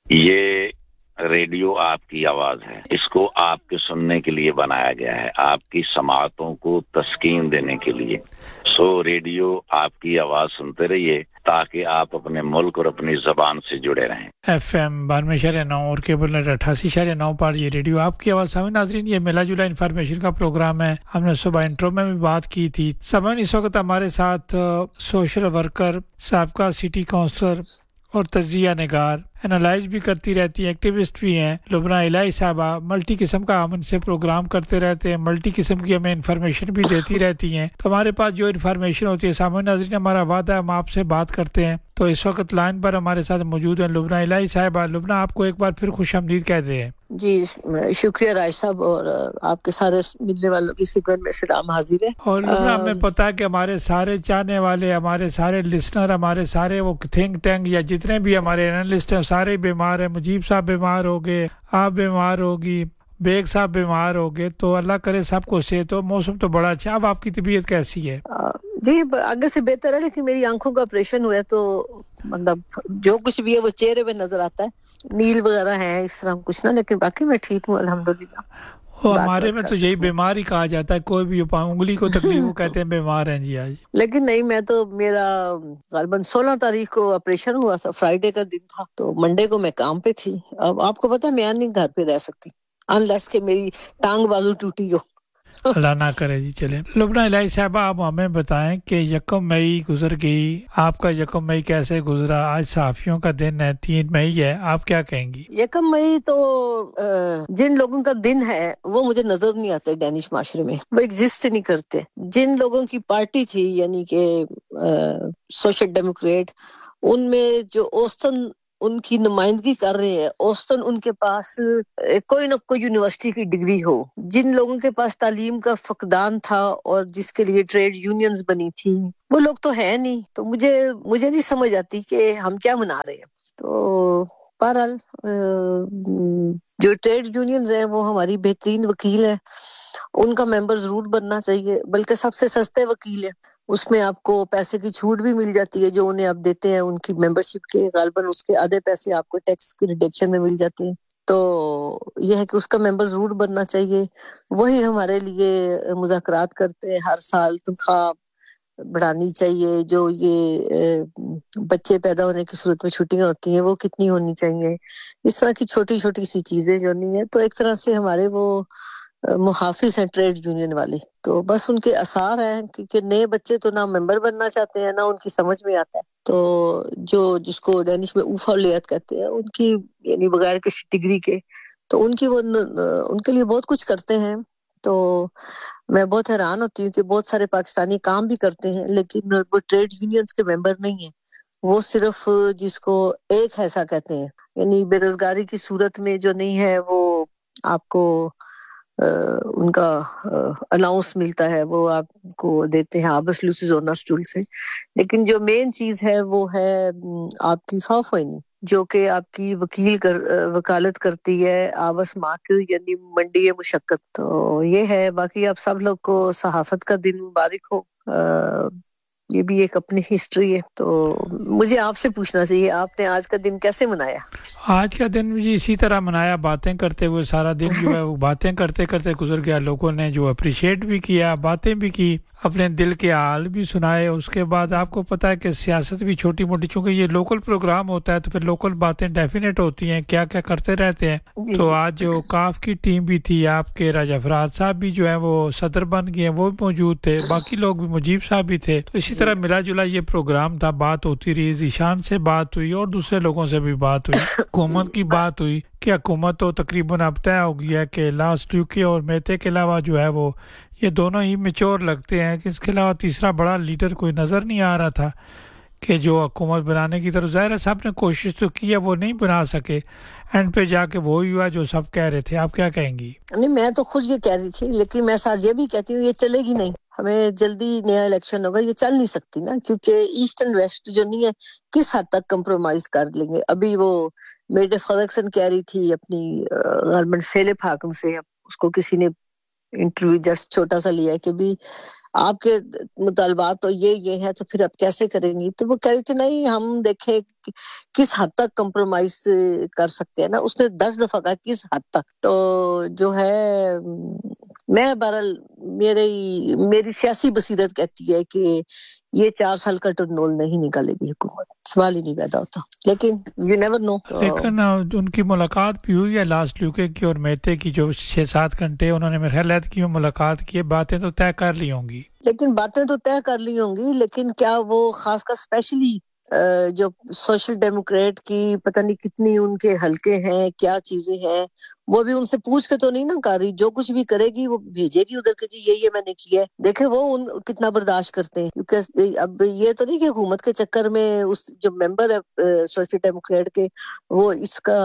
یہ ریڈیو آپ کی آواز ہے، اس کو آپ کے سننے کے لیے بنایا گیا ہے، آپ کی سماعتوں کو تسکین دینے کے لیے۔ ریڈیو آپ کی آواز سنتے رہیے تاکہ آپ اپنے ملک اور اپنی زبان سے جڑے رہیں۔ ایف ایم 92.9 اور کیبل نیٹ 88.9 پر یہ ریڈیو آپ کی آواز۔ سامعین ناظرین، یہ ملا جلا انفارمیشن کا پروگرام ہے۔ ہم نے صبح انٹرو میں بھی بات کی تھی۔ سامعین، اس وقت ہمارے ساتھ سوشل ورکر، سابقہ سٹی کونسلر اور تجزیہ نگار، انالائز بھی کرتی رہتی ہیں، ایکٹیوسٹ بھی ہیں، لبنہ الہی صاحبہ۔ ملٹی قسم کا ہم ان سے پروگرام کرتے رہتے ہیں، ملٹی قسم کی ہمیں انفارمیشن بھی دیتی رہتی ہیں۔ تو ہمارے پاس جو انفارمیشن ہوتی ہے، سامعین ناظرین، ہمارا وعدہ ہے ہم آپ سے بات کرتے ہیں۔ تو اس وقت لائن پر ہمارے ساتھ موجود ہیں لبنہ الہی صاحبہ۔ لبنہ، آپ کو ایک بار پھر خوش آمدید کہتے ہیں۔ جی شکریہ راج صاحب، اور آپ کے سارے ملنے والوں کی خدمت میں سلام حاضر ہے۔ اور لبنہ، ہمیں پتہ ہے کہ ہمارے سارے چاہنے والے، ہمارے سارے لسنر، ہمارے سارے وہ تھنک ٹینک یا جتنے بھی ہمارے انالسٹ ہیں سارے بیمار ہیں۔ مجیب صاحب بیمار ہو گئے، آپ بیمار ہوگی، بیگ صاحب بیمار ہو گئے، تو اللہ کرے سب کو صحت ہو۔ موسم تو بڑا اچھا۔ اب آپ کی طبیعت کیسی ہے؟ جی آگے سے بہتر ہے، لیکن میری آنکھوں کا آپریشن ہوا ہے، تو مطلب جو کچھ بھی ہے وہ چہرے پہ نظر آتا ہے، نیل وغیرہ ہے اس طرح کچھ نہ، لیکن باقی میں ٹھیک ہوں الحمدللہ۔ ہمارے میں تو یہی بیمار ہی کہا جاتا ہے، کوئی بھی انگلی کو تکلیف وہ کہتے ہیں بیمار ہیں جی آج۔ لیکن نہیں، میں تو میرا غالباً 16 تاریخ کو آپریشن ہوا تھا، فرائیڈے کا دن تھا، تو منڈے کو میں کام پہ تھی۔ اب آپ کو پتا میں نہیں گھر پہ رہ سکتی انلیس کہ میری ٹانگ بازو ٹوٹی ہو۔ اللہ نہ کرے جی۔ چلیں لبنہ الہی صاحبہ، آپ ہمیں بتائیں کہ 1 مئی گزر گئی، آپ کا 1 مئی کیسے گزرا؟ آج صحافیوں کا دن ہے، 3 مئی ہے، آپ کیا کہیں گی؟ 1 مئی تو جن لوگوں کا دن ہے وہ مجھے نظر نہیں آتے ڈینش معاشرے میں، وہ ایگزسٹ نہیں کرتے۔ جن لوگوں کی پارٹی تھی، یعنی کہ سوشل ڈیموکریٹ، ان میں جو اوسطن ان کی نمائندگی کر رہے ہیں، اوسطن ان کے پاس کوئی نہ کوئی یونیورسٹی کی ڈگری ہو۔ جن لوگوں کے پاس تعلیم کا فقدان تھا اور جس کے لیے ٹریڈ یونینز بنی تھی، وہ لوگ تو ہے نہیں، تو مجھے نہیں سمجھ آتی کہ ہم کیا منا رہے ہیں۔ تو بہرحال جو ٹریڈ یونینز ہیں وہ ہماری بہترین وکیل ہیں، ان کا ممبر ضرور بننا چاہیے، بلکہ سب سے سستے وکیل ہیں، اس میں آپ کو پیسے کی چھوٹ بھی مل جاتی ہے جو انہیں آپ دیتے ہیں ان کی ممبرشپ کے، غالباً اس کے آدھے پیسے آپ کو ٹیکس کی ریڈکشن میں مل جاتے ہیں۔ تو یہ ہے کہ اس کا ممبر ضرور بننا چاہیے۔ وہی ہمارے لیے مذاکرات کرتے ہیں، ہر سال تنخواہ بڑھانی چاہیے، جو یہ بچے پیدا ہونے کی صورت میں چھٹیاں ہوتی ہیں وہ کتنی ہونی چاہیے، اس طرح کی چھوٹی چھوٹی سی چیزیں جو نہیں ہے۔ تو ایک طرح سے ہمارے وہ محافظ ہیں ٹریڈ یونین والے، تو بس ان کے آثار ہیں، کیونکہ نئے بچے تو نہ ممبر بننا چاہتے ہیں نہ ان کی سمجھ میں آتا ہے۔ تو جس کو ڈینش میں اوفالیت کہتے ہیں، ان کی یعنی بغیر کسی ڈگری کے، تو ان کے لیے بہت کچھ کرتے ہیں۔ تو میں بہت حیران ہوتی ہوں کہ بہت سارے پاکستانی کام بھی کرتے ہیں لیکن وہ ٹریڈ یونینز کے ممبر نہیں ہیں، وہ صرف جس کو ایک ایسا کہتے ہیں، یعنی بے روزگاری کی صورت میں جو نہیں ہے وہ آپ کو ان کا الاؤنس ملتا ہے، وہ آپ کو دیتے ہیں آبس لوسی زونا سٹول سے، لیکن جو مین چیز ہے وہ ہے آپ کی فافوئنی، جو کہ آپ کی وکالت کرتی ہے آبس مارکیٹ یعنی منڈی مشقت۔ تو یہ ہے، باقی آپ سب لوگ کو صحافت کا دن مبارک ہو۔ یہ بھی ایک اپنی ہسٹری ہے۔ تو مجھے آپ سے پوچھنا چاہیے، آپ نے آج کا دن کیسے منایا؟ آج کا دن بھی اسی طرح منایا، باتیں کرتے ہوئے سارا دن جو ہے وہ باتیں کرتے کرتے گزر گیا۔ لوگوں نے جو اپریشیٹ بھی کیا، باتیں بھی کی، اپنے دل کے حال بھی سنائے۔ اس کے بعد آپ کو پتہ ہے کہ سیاست بھی چھوٹی موٹی، چونکہ یہ لوکل پروگرام ہوتا ہے تو پھر لوکل باتیں ڈیفینیٹ ہوتی ہیں، کیا کیا کرتے رہتے ہیں۔ تو آج جو کاف کی ٹیم بھی تھی، آپ کے راجہ افراد صاحب بھی جو ہے وہ صدر بن گئے ہیں، وہ بھی موجود تھے، باقی لوگ بھی، مجیب صاحب بھی تھے۔ تو اسی طرح ملا جلا یہ پروگرام تھا، بات ہوتی رہی، ذیشان سے بات ہوئی اور دوسرے لوگوں سے بھی بات ہوئی، حکومت کی بات ہوئی کہ حکومت تو تقریباً اب طے ہو گیا ہے کہ لاسٹ یو کے اور میتے کے علاوہ جو ہے وہ یہ دونوں ہی میچور لگتے ہیں، کہ اس کے علاوہ تیسرا بڑا لیڈر کوئی نظر نہیں آ رہا تھا کہ جو حکومت بنانے کی طرف۔ ظاہر ہے صاحب نے کوشش تو کی ہے، وہ نہیں بنا سکے، اینڈ پہ جا کے وہی ہوا جو سب کہہ رہے تھے۔ آپ کیا کہیں گی؟ نہیں، میں تو خود یہ کہہ رہی تھی، لیکن میں ساتھ یہ بھی کہتی ہوں یہ چلے گی نہیں، ہمیں جلدی نیا الیکشن ہوگا، یہ چل نہیں سکتی نا، کیونکہ ایسٹ اینڈ ویسٹ جو نہیں ہے کس حد تک کمپرومائز کر لیں گے۔ ابھی وہ میڈ فرگسن کہہ رہی تھی اپنی غالباً فیلپ حاکم سے، اس کو کسی نے انٹرویو جسٹ چھوٹا سا لیا ہے کہ بھی آپ کے مطالبات تو یہ ہے تو پھر آپ کیسے کریں گی؟ تو وہ کہہ رہی تھی نہیں ہم دیکھیں کس حد تک کمپرومائز کر سکتے ہیں نا. اس نے 10 دفعہ کہا کس حد تک. تو جو ہے میں بہرحال میری سیاسی بصیرت کہتی ہے کہ یہ 4 سال کا ٹرنول نہیں نکالے گی حکومت, سوال ہی نہیں پیدا ہوتا. لیکن یو نیور نو. لیکن ان کی ملاقات بھی ہوئی ہے لاس لیوکے کی اور میتے کی, جو 6-7 گھنٹے انہوں نے میرے خیال کی ملاقات کی, باتیں تو طے کر لی ہوں گی. لیکن باتیں تو طے کر لی ہوں گی, لیکن کیا وہ خاص کر اسپیشلی جو سوشل ڈیموکریٹ کی پتہ نہیں کتنی ان کے حلقے ہیں, کیا چیزیں ہیں, وہ بھی ان سے پوچھ کے تو نہیں نا کر رہی. جو کچھ بھی کرے گی وہ بھیجے گی ادھر کے, جی یہ میں نے کیا ہے. دیکھیں وہ کتنا برداشت کرتے ہیں, کیونکہ اب یہ تو نہیں کہ حکومت کے چکر میں اس جو ممبر ہے سوشل ڈیموکریٹ کے, وہ اس کا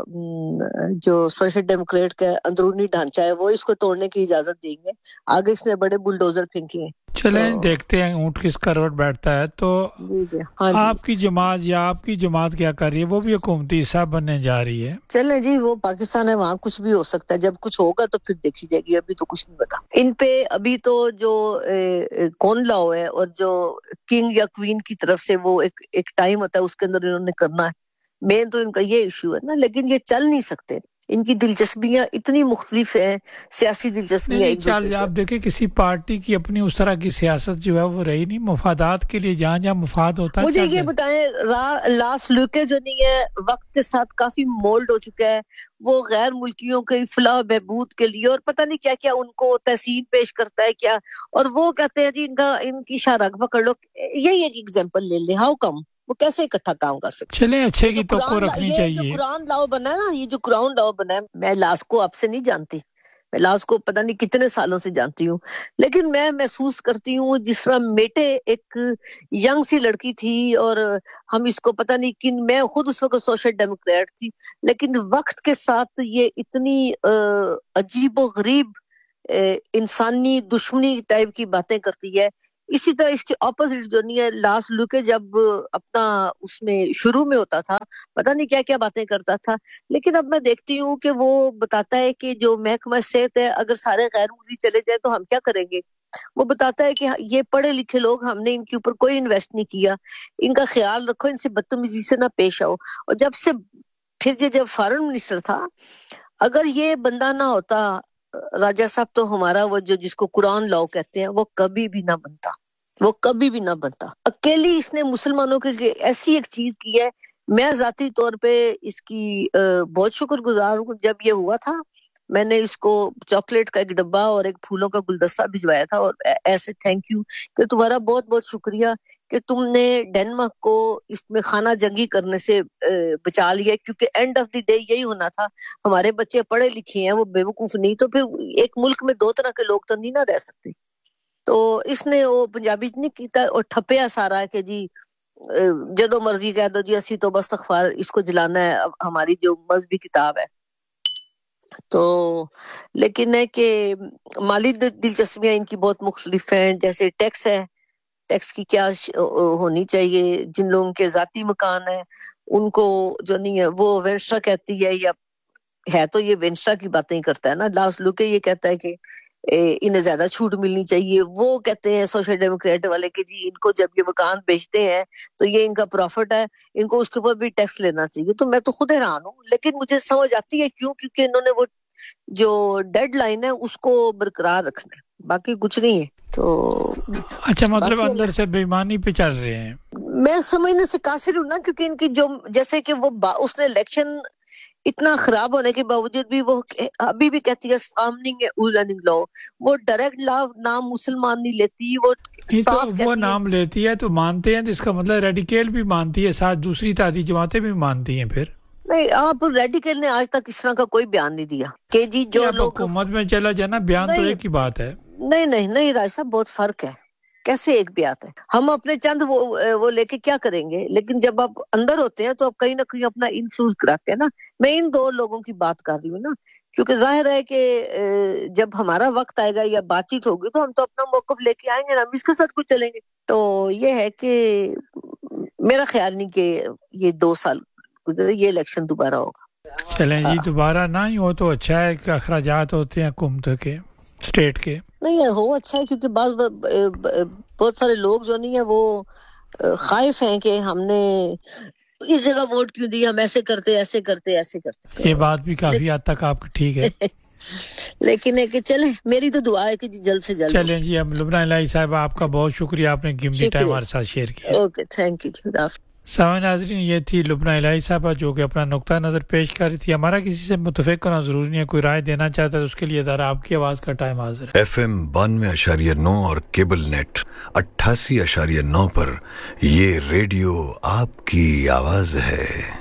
جو سوشل ڈیموکریٹ کا اندرونی ڈھانچہ ہے وہ اس کو توڑنے کی اجازت دیں گے. آگے اس نے بڑے بلڈوزر پھینکے ہیں. چلیں دیکھتے ہیں اونٹ کس کروٹ بیٹھتا ہے. تو جی ہاں جی. آپ کی جماعت یا آپ کی جماعت کیا کر رہی ہے؟ وہ بھی حکومتی حصہ بننے جا رہی ہے. چلیں جی, وہ پاکستان ہے, وہاں کچھ بھی ہو سکتا ہے. جب کچھ ہوگا تو پھر دیکھی جائے گی, ابھی تو کچھ نہیں پتا ان پہ. ابھی تو جو کون لاؤ ہے اور جو کنگ یا کوئین کی طرف سے وہ ایک ٹائم ہوتا ہے اس کے اندر انہوں نے کرنا ہے. مین تو ان کا یہ ایشو ہے نا, لیکن یہ چل نہیں سکتے. ان کی دلچسپیاں اتنی مختلف ہیں, سیاسی دلچسپیاں نہیں ایک دوسرے چل, سے. آپ دیکھیں کسی پارٹی کی اپنی اس طرح کی سیاست جو ہے وہ رہی نہیں. مفادات کے لیے جہاں جہاں مفاد ہوتا ہے. مجھے یہ بتائیں, لاس لیوکے جو نہیں ہے وقت کے ساتھ کافی مولڈ ہو چکا ہے. وہ غیر ملکیوں کے فلاح بہبود کے لیے اور پتہ نہیں کیا کیا ان کو تحسین پیش کرتا ہے کیا, اور وہ کہتے ہیں جی ان کی شاہراہ پکڑ لو. یہی ایک ایگزامپل لے لیں, ہاؤ کم وہ کیسے اکٹھا کام کر سکتے. چلیں اچھے کی توقع رکھنی یہ جو چاہیے. قرآن لاؤ بنا ہے نا, یہ جو قرآن لاؤ بنا ہے, میں لاس کو آپ سے نہیں جانتی, میں لاس کو پتہ نہیں کتنے سالوں سے جانتی ہوں, لیکن میں محسوس کرتی ہوں جس طرح میٹے ایک ینگ سی لڑکی تھی, اور ہم اس کو پتہ نہیں کن, میں خود اس وقت سوشل ڈیموکریٹ تھی, لیکن وقت کے ساتھ یہ اتنی عجیب و غریب انسانی دشمنی ٹائپ کی باتیں کرتی ہے. اسی طرح اس کے اپوزٹ جو نہیں ہے, لاس لیوکے جب اپنا اس میں شروع میں ہوتا تھا پتہ نہیں کیا کیا باتیں کرتا تھا, لیکن اب میں دیکھتی ہوں کہ وہ بتاتا ہے کہ جو محکمہ صحت ہے اگر سارے غیر ملکی چلے جائیں تو ہم کیا کریں گے. وہ بتاتا ہے کہ یہ پڑھے لکھے لوگ, ہم نے ان کے اوپر کوئی انویسٹ نہیں کیا, ان کا خیال رکھو, ان سے بدتمیزی سے نہ پیش آؤ. اور پھر جب فارن منسٹر تھا, اگر یہ بندہ نہ ہوتا راجہ صاحب, تو ہمارا وہ جس کو قرآن لاؤ کہتے ہیں وہ کبھی بھی نہ بنتا, وہ کبھی بھی نہ بنتا. اکیلی اس نے مسلمانوں کے لیے ایسی ایک چیز کی ہے, میں ذاتی طور پہ اس کی بہت شکر گزار ہوں. جب یہ ہوا تھا میں نے اس کو چاکلیٹ کا ایک ڈبہ اور ایک پھولوں کا گلدستہ بھجوایا تھا, اور ایسے تھینک یو کہ تمہارا بہت بہت شکریہ کہ تم نے ڈینمارک کو اس میں خانہ جنگی کرنے سے بچا لیا, کیونکہ اینڈ آف دی ڈے یہی ہونا تھا, ہمارے بچے پڑھے لکھے ہیں, وہ بیوقوف نہیں, تو پھر ایک ملک میں 2 طرح کے لوگ تو نہیں نہ رہ سکتے. تو اس نے وہ پنجابی نہیں کیتا اور ٹھپیا سارا کہ جی جدو مرضی کہہ دو جی اسی تو بس استغفار اس کو جلانا ہے, ہماری جو مذہبی کتاب ہے. تو لیکن ہے کہ مالی دلچسپیاں ان کی بہت مختلف ہیں, جیسے ٹیکس ہے, ٹیکس کی کیا ہونی چاہیے. جن لوگوں کے ذاتی مکان ہیں ان کو جو نہیں ہے وہ وینسٹرا کہتی ہے, یا ہے تو یہ وینسٹرا کی باتیں ہی کرتا ہے نا. لاس لوکے یہ کہتا ہے کہ انہیں زیادہ چھوٹ ملنی چاہیے. وہ کہتے ہیں سوشل ڈیموکریٹ والے کہ جی ان کو جب یہ مکان بیچتے ہیں تو یہ ان کا پروفٹ ہے, ان کو اس کے اوپر بھی ٹیکس لینا چاہیے. تو میں تو خود حیران ہوں, لیکن مجھے سمجھ آتی ہے کیوں, کیونکہ انہوں نے وہ جو ڈیڈ لائن ہے اس کو برقرار رکھنا ہے, باقی کچھ نہیں ہے. تو اچھا, مطلب اندر سے بے ایمانی پہ چل رہے ہیں. میں سمجھنے سے قاصر ہوں نا, کیونکہ ان کی جو جیسے کہ وہ اس نے الیکشن اتنا خراب ہونے کے باوجود بھی وہ ابھی بھی کہتی ہے سامننگ لا, وہ ڈائریکٹ لا نام مسلمان نہیں لیتی, وہ صاف کہتی ہے. وہ نام لیتی ہے تو مانتے ہیں, تو اس کا مطلب ریڈیکل بھی مانتی ہے, ساتھ دوسری تعدی جماعتیں بھی مانتی ہیں. پھر نہیں, آپ ریڈیکل نے آج تک اس طرح کا کوئی بیان نہیں دیا کہ جی جو لوگ حکومت میں چلا جانا, بیان تو ایک ہی بات ہے. نہیں راج صاحب, بہت فرق ہے. کیسے ایک بھی آتا ہے, ہم اپنے چند وہ لے کے کیا کریں گے, لیکن جب آپ اندر ہوتے ہیں تو آپ کہیں نہ کہیں اپنا انفلوئنس کراتے ہیں نا. میں ان 2 لوگوں کی بات کر رہی ہوں نا, کیونکہ ظاہر ہے کہ جب ہمارا وقت آئے گا یا بات چیت ہوگی تو ہم تو اپنا موقف لے کے آئیں گے نا, ہم اس کے ساتھ کچھ چلیں گے. تو یہ ہے کہ میرا خیال نہیں کہ یہ 2 سال گزرے, یہ الیکشن دوبارہ ہوگا. چلیں جی, دوبارہ نہ ہی ہو تو اچھا ہے کہ اخراجات ہوتے ہیں حکومت کے, اسٹیٹ کے. نہیں ہو اچھا ہے، کیونکہ بہت سارے لوگ جو نہیں ہیں وہ خائف ہیں کہ ہم نے اس جگہ ووٹ کیوں دی، ہم ایسے کرتے ایسے کرتے ایسے کرتے. یہ بات بھی کافی حد تک آپ کی ٹھیک ہے. لیکن ہے کہ چلیں، میری تو دعا ہے کہ جلد سے جلد. چلیں جی، اب لبنہ الہی صاحبہ آپ کا بہت شکریہ، آپ نے قیمتی ٹائم ہمارے ساتھ شیئر کیا. اوکے، تھینک یو جی. سامعین ناظرین، یہ تھی لبنہ الہی صاحبہ جو کہ اپنا نقطہ نظر پیش کر رہی تھی. ہمارا کسی سے متفق کرنا ضروری نہیں ہے، کوئی رائے دینا چاہتا ہے تو اس کے لیے ادارہ آپ کی آواز کا ٹائم حاضر ہے. FM 92.9 اور کیبل نیٹ 88.9 پر یہ ریڈیو آپ کی آواز ہے.